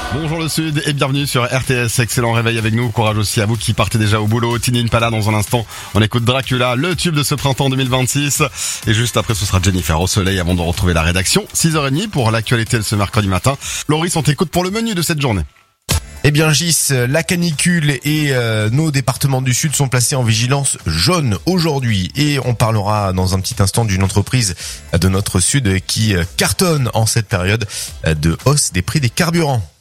Bonjour le Sud et bienvenue sur RTS. Excellent réveil avec nous. Courage aussi à vous qui partez déjà au boulot. Tini Impala dans un instant. On écoute Dracula, le tube de ce printemps 2026. Et juste après, ce sera Jennifer au soleil avant de retrouver la rédaction. 6h30 pour l'actualité de ce mercredi matin. Loris, on t'écoute pour le menu de cette journée. Eh bien Gis, la canicule et nos départements du Sud sont placés en vigilance jaune aujourd'hui. Et on parlera dans un petit instant d'une entreprise de notre Sud qui cartonne en cette période de hausse des prix des carburants.